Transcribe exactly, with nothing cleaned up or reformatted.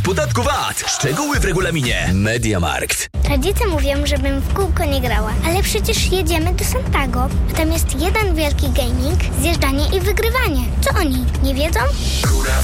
od podatku V A T. Szczegóły w regulaminie. MediaMarkt. Rodzice mówią, żebym w kółko nie grała, ale przecież jedziemy do Santago, a tam jest jeden wielki gaming, zjeżdżanie i wygrywanie. Co oni, nie wiedzą?